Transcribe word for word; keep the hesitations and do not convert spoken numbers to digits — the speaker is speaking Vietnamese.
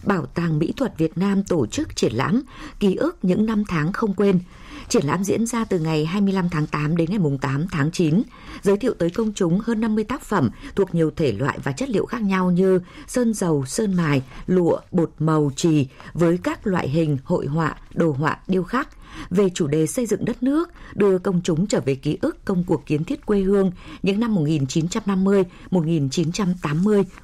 Bảo tàng Mỹ thuật Việt Nam tổ chức triển lãm Ký ức những năm tháng không quên. Triển lãm diễn ra từ ngày hai mươi lăm tháng tám đến ngày tám tháng chín, giới thiệu tới công chúng hơn năm mươi tác phẩm thuộc nhiều thể loại và chất liệu khác nhau như sơn dầu, sơn mài, lụa, bột màu, chì với các loại hình hội họa, đồ họa, điêu khắc về chủ đề xây dựng đất nước, đưa công chúng trở về ký ức công cuộc kiến thiết quê hương những năm một nghìn chín trăm năm mươi đến một nghìn chín trăm tám mươi